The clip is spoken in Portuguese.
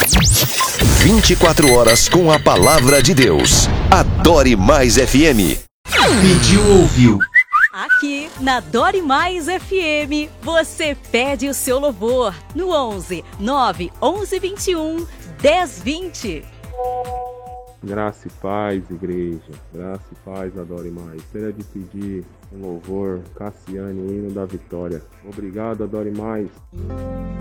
24 horas com a palavra de Deus. Adore Mais FM. Pediu, ouviu. Aqui na Adore Mais FM, você pede o seu louvor no 11 9 11 21 10 20. Graça e paz, igreja. Graça e paz, Adore Mais. Gostaria de pedir um louvor, Cassiane, o hino da vitória. Obrigado, Adore Mais.